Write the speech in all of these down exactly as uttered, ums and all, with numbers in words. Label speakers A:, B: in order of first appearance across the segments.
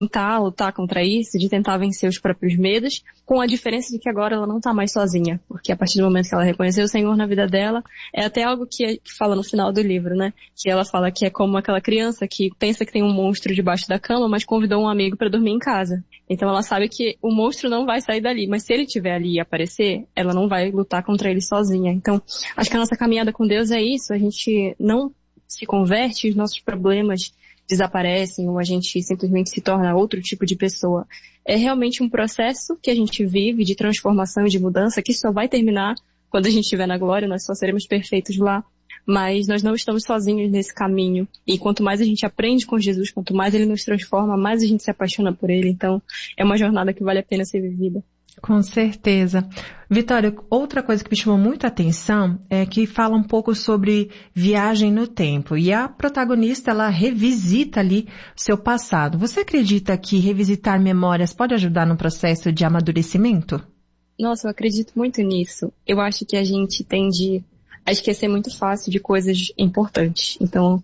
A: tentar lutar contra isso, de tentar vencer os próprios medos, com a diferença de que agora ela não está mais sozinha, porque a partir do momento que ela reconheceu o Senhor na vida dela, é até algo que, que fala no final do livro, né? Que ela fala que é como aquela criança que pensa que tem um monstro debaixo da cama, mas convidou um amigo para dormir em casa. Então ela sabe que o monstro não vai sair dali, mas se ele estiver ali e aparecer, ela não vai lutar contra ele sozinha. Então, acho que a nossa caminhada com Deus é isso, a gente não se converte, os nossos problemas desaparecem ou a gente simplesmente se torna outro tipo de pessoa. É realmente um processo que a gente vive de transformação e de mudança que só vai terminar quando a gente estiver na glória, nós só seremos perfeitos lá. Mas nós não estamos sozinhos nesse caminho. E quanto mais a gente aprende com Jesus, quanto mais ele nos transforma, mais a gente se apaixona por ele. Então, é uma jornada que vale a pena ser vivida.
B: Com certeza. Vitória, outra coisa que me chamou muito a atenção é que fala um pouco sobre viagem no tempo. E a protagonista, ela revisita ali seu passado. Você acredita que revisitar memórias pode ajudar no processo de amadurecimento?
A: Nossa, eu acredito muito nisso. Eu acho que a gente tende a esquecer muito fácil de coisas importantes. Então,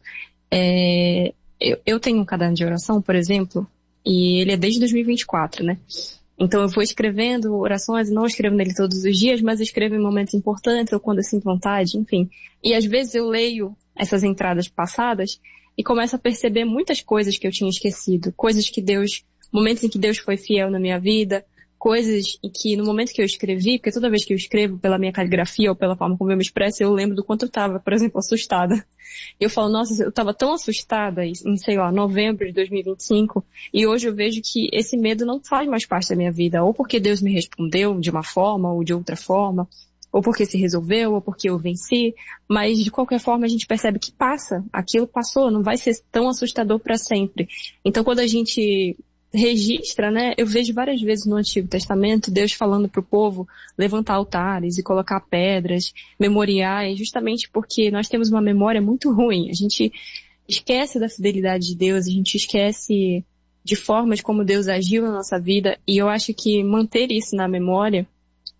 A: é, eu, eu tenho um caderno de oração, por exemplo, e ele é desde dois mil e vinte e quatro, né? Então eu vou escrevendo orações, não escrevo nele todos os dias, mas escrevo em momentos importantes ou quando eu sinto vontade, enfim. E às vezes eu leio essas entradas passadas e começo a perceber muitas coisas que eu tinha esquecido. Coisas que Deus, momentos em que Deus foi fiel na minha vida, coisas em que no momento que eu escrevi, porque toda vez que eu escrevo pela minha caligrafia ou pela forma como eu me expresso, eu lembro do quanto eu estava, por exemplo, assustada. Eu falo, nossa, eu estava tão assustada em, sei lá, novembro de dois mil e vinte e cinco, e hoje eu vejo que esse medo não faz mais parte da minha vida, ou porque Deus me respondeu de uma forma ou de outra forma, ou porque se resolveu, ou porque eu venci, mas de qualquer forma a gente percebe que passa, aquilo passou, não vai ser tão assustador para sempre. Então quando a gente registra, né? Eu vejo várias vezes no Antigo Testamento Deus falando para o povo levantar altares e colocar pedras, memoriais, justamente porque nós temos uma memória muito ruim. A gente esquece da fidelidade de Deus, a gente esquece de formas como Deus agiu na nossa vida, e eu acho que manter isso na memória,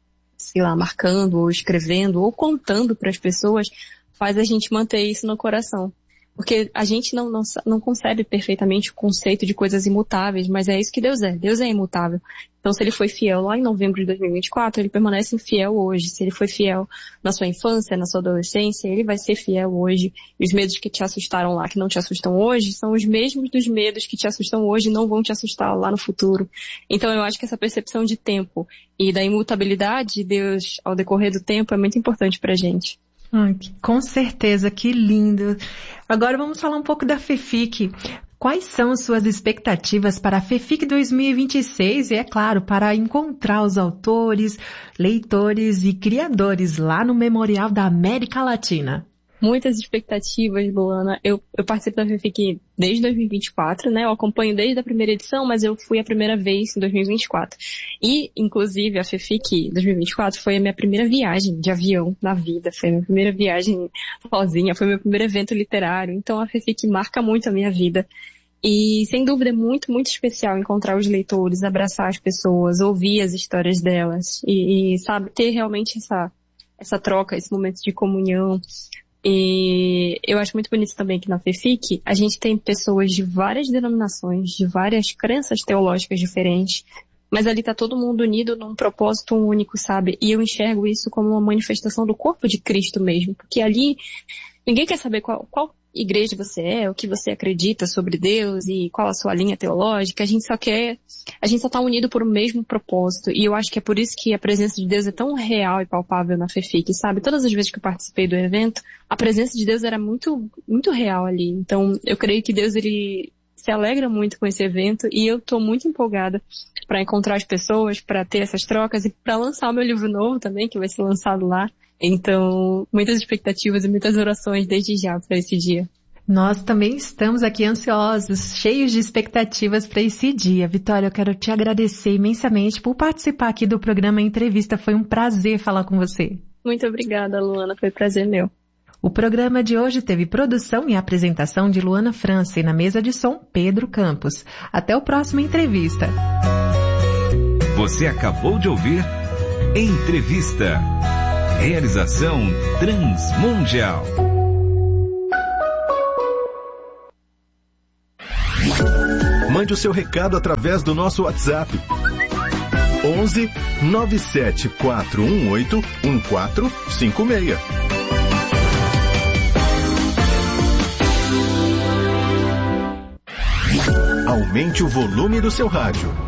A: sei lá, marcando ou escrevendo ou contando para as pessoas, faz a gente manter isso no coração. Porque a gente não, não, não concebe perfeitamente o conceito de coisas imutáveis, mas é isso que Deus é. Deus é imutável. Então, se ele foi fiel lá em novembro de dois mil e vinte e quatro, ele permanece fiel hoje. Se ele foi fiel na sua infância, na sua adolescência, ele vai ser fiel hoje. E os medos que te assustaram lá, que não te assustam hoje, são os mesmos dos medos que te assustam hoje e não vão te assustar lá no futuro. Então, eu acho que essa percepção de tempo e da imutabilidade de Deus ao decorrer do tempo é muito importante pra gente.
B: Ah, com certeza, que lindo. Agora vamos falar um pouco da FEFIC. Quais são suas expectativas para a FEFIC dois mil e vinte e seis e, é claro, para encontrar os autores, leitores e criadores lá no Memorial da América Latina?
A: Muitas expectativas, Luana. Eu, eu participo da FEFIC desde dois mil e vinte e quatro, né? Eu acompanho desde a primeira edição, mas eu fui a primeira vez em dois mil e vinte e quatro. E, inclusive, a FEFIC dois mil e vinte e quatro foi a minha primeira viagem de avião na vida. Foi a minha primeira viagem sozinha, foi o meu primeiro evento literário. Então, a FEFIC marca muito a minha vida. E, sem dúvida, é muito, muito especial encontrar os leitores, abraçar as pessoas, ouvir as histórias delas e, e sabe, ter realmente essa, essa troca, esse momento de comunhão. E eu acho muito bonito também que na FEFIC a gente tem pessoas de várias denominações, de várias crenças teológicas diferentes, mas ali tá todo mundo unido num propósito único, sabe? E eu enxergo isso como uma manifestação do corpo de Cristo mesmo, porque ali ninguém quer saber qual, qual igreja você é, o que você acredita sobre Deus e qual a sua linha teológica. A gente só quer, a gente só tá unido por um mesmo propósito. E eu acho que é por isso que a presença de Deus é tão real e palpável na FEFIC, sabe? Todas as vezes que eu participei do evento, a presença de Deus era muito, muito real ali. Então, eu creio que Deus, ele se alegra muito com esse evento e eu tô muito empolgada para encontrar as pessoas, para ter essas trocas e para lançar o meu livro novo também, que vai ser lançado lá. Então, muitas expectativas e muitas orações desde já para esse dia.
B: Nós também estamos aqui ansiosos, cheios de expectativas para esse dia. Vitória, eu quero te agradecer imensamente por participar aqui do programa Entrevista. Foi um prazer falar com você.
A: Muito obrigada, Luana. Foi um prazer meu.
B: O programa de hoje teve produção e apresentação de Luana França e na mesa de som, Pedro Campos. Até o próximo Entrevista.
C: Você acabou de ouvir Entrevista. Realização Transmundial.
D: Mande o seu recado através do nosso WhatsApp. onze nove sete quatro um oito um quatro cinco seis. Aumente o volume do seu rádio.